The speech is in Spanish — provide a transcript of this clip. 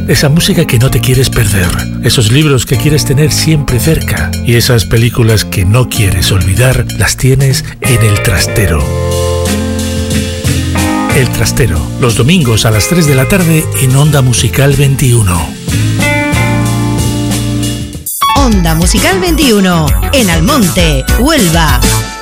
esa música que no te quieres perder, esos libros que quieres tener siempre cerca y esas películas que no quieres olvidar, las tienes en El Trastero. El Trastero, los domingos a las 3 de la tarde en Onda Musical 21. Onda Musical 21, en Almonte, Huelva.